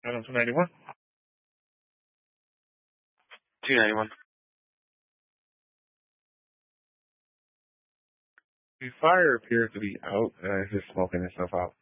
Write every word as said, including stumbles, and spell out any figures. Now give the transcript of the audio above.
Item two ninety-one. two ninety-one. The fire appears to be out. Uh, it's just smoking itself out.